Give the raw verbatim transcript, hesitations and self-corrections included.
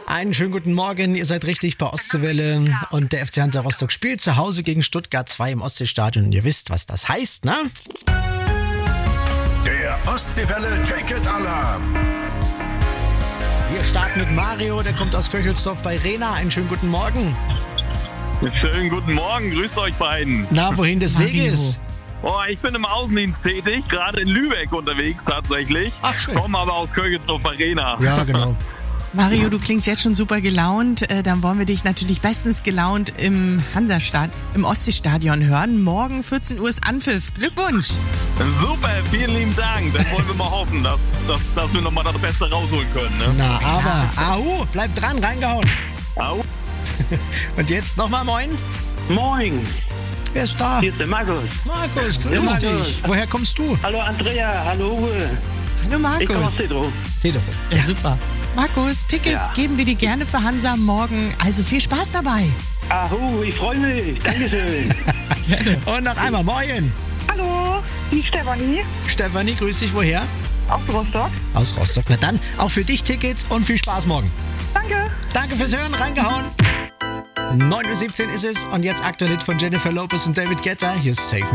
Einen schönen guten Morgen, ihr seid richtig bei Ostseewelle und der F C Hansa Rostock spielt zu Hause gegen Stuttgart zwei im Ostseestadion und ihr wisst, was das heißt, ne? Der Ostseewelle Ticket-Alarm. Wir starten mit Mario, der kommt aus Köchelsdorf bei Rena. Einen schönen guten Morgen. Schönen guten Morgen, grüßt euch beiden. Na, wohin des Mario. Weges? Oh, ich bin im Außendienst tätig, gerade in Lübeck unterwegs tatsächlich. Ach, schön. Komme aber aus Kögelsdorf Arena. Ja, genau. Mario, du klingst jetzt schon super gelaunt. Äh, Dann wollen wir dich natürlich bestens gelaunt im Hansastad, im Ostseestadion hören. Morgen vierzehn Uhr ist Anpfiff. Glückwunsch! Super, vielen lieben Dank. Dann wollen wir mal hoffen, dass, dass, dass wir nochmal das Beste rausholen können. Ne? Na, aber, au, bleib dran, reingehauen. Au. Und jetzt nochmal moin. Moin, Wer ist da? hier ist der Markus. Markus, grüß Ja, Markus. dich. Woher kommst du? Hallo Andrea, hallo Uwe. Hallo Ich komme aus Markus. Cedro. Telefon. Ja, super. Markus, Tickets Ja. geben wir dir gerne für Hansa morgen. Also viel Spaß dabei. Ahu, ich freue mich. Dankeschön. Und noch einmal moin. Hallo, die Stefanie Stefanie, grüß dich. Woher? aus Rostock. Aus Rostock. Na dann, auch für dich Tickets und viel Spaß morgen. Danke. Danke fürs Hören, reingehauen. neun Uhr siebzehn ist es und jetzt aktuell von Jennifer Lopez und David Guetta. Hier ist Save Me.